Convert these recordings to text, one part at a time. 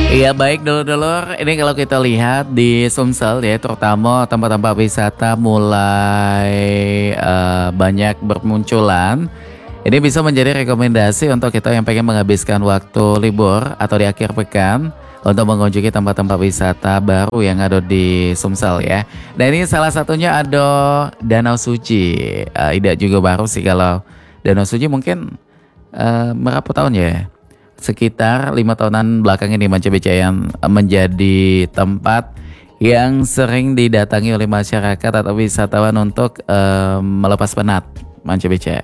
Iya baik dulur-dulur, ini kalau kita lihat di Sumsel ya terutama tempat-tempat wisata mulai banyak bermunculan. Ini bisa menjadi rekomendasi untuk kita yang pengen menghabiskan waktu libur atau di akhir pekan untuk mengunjungi tempat-tempat wisata baru yang ada di Sumsel ya. Dan ini salah satunya ada Danau Suci. Ida juga baru sih kalau Danau Suci mungkin berapa tahun ya? Sekitar 5 tahunan belakang ini Manca Beca yang menjadi tempat yang sering didatangi oleh masyarakat atau wisatawan untuk melepas penat Manca Beca.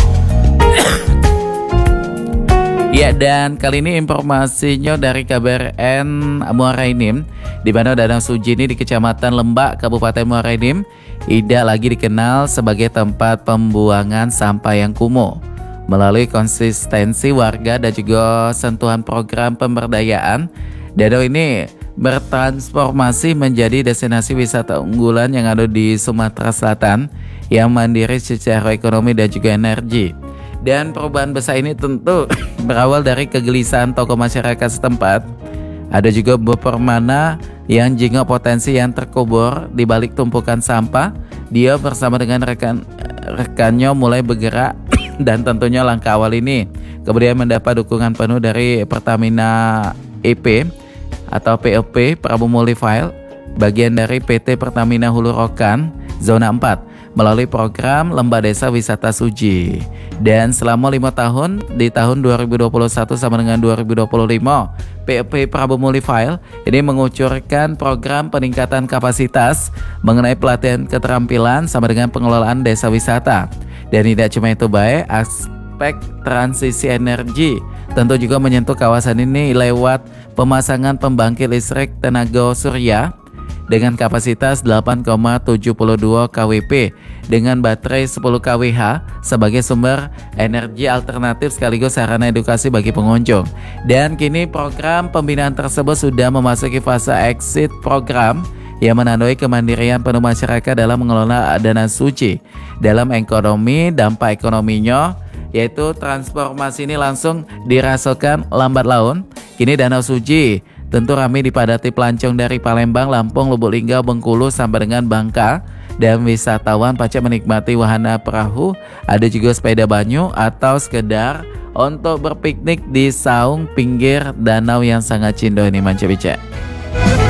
Ya, dan kali ini informasinya dari KBRN Muara Enim, di mana Danau Suci ini di Kecamatan Lembak, Kabupaten Muara Enim, tidak lagi dikenal sebagai tempat pembuangan sampah yang kumuh. Melalui konsistensi warga dan juga sentuhan program pemberdayaan, danau ini bertransformasi menjadi destinasi wisata unggulan yang ada di Sumatera Selatan yang mandiri secara ekonomi dan juga energi. Dan perubahan besar ini tentu berawal dari kegelisahan tokoh masyarakat setempat. Ada juga beberapa mana yang jingga potensi yang terkubur di balik tumpukan sampah. Dia bersama dengan rekannya mulai bergerak dan tentunya langkah awal ini kemudian mendapat dukungan penuh dari Pertamina EP atau PLP Prabu Multifile, bagian dari PT Pertamina Hulu Rokan Zona 4 melalui program Lembah Desa Wisata Suci. Dan selama 5 tahun di tahun 2021 sama dengan 2025, PLP Prabu Multifile ini mengucurkan program peningkatan kapasitas mengenai pelatihan keterampilan sama dengan pengelolaan desa wisata. Dan tidak cuma itu baik, aspek transisi energi tentu juga menyentuh kawasan ini lewat pemasangan pembangkit listrik tenaga surya dengan kapasitas 8,72 kWp dengan baterai 10 kWh sebagai sumber energi alternatif sekaligus sarana edukasi bagi pengunjung. Dan kini program pembinaan tersebut sudah memasuki fase exit program yang menandai kemandirian penuh masyarakat dalam mengelola dana suci. Dalam ekonomi, dampak ekonominya yaitu transformasi ini langsung dirasakan lambat laun. Kini Danau Suci tentu ramai dipadati pelancong dari Palembang, Lampung, Lubuk Linggau, Bengkulu sampai dengan Bangka. Dan wisatawan pacak menikmati wahana perahu, ada juga sepeda banyu atau sekedar untuk berpiknik di saung pinggir danau yang sangat cindo ini Manca Bica.